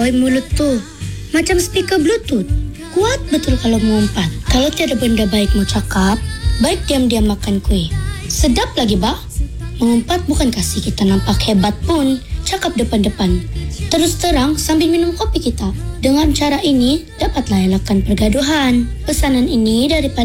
Oi, mulut tuh macam speaker Bluetooth. Kuat betul kalau mengumpat. Kalau tiada benda baik mau cakap, baik diam-diam makan kuih. Sedap lagi, bah. Mengumpat bukan kasih kita nampak hebat pun. Cakap depan-depan. Terus terang sambil minum kopi kita. Dengan cara ini, dapatlah elakkan pergaduhan. Pesanan ini daripada